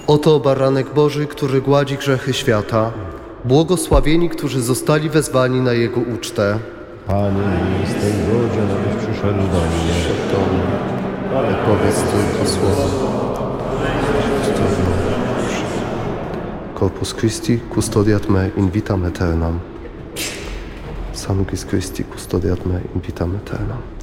Oto baranek Boży, który gładzi grzechy świata. Błogosławieni, którzy zostali wezwani na Jego ucztę. Panie, nie jestem godzien, abyś przyszedł do mnie. Ale powiedz tylko słowo. Corpus Christi, custodiat me in vitam aeternam. Sanguis Christi, custodiat me in vitam aeternam.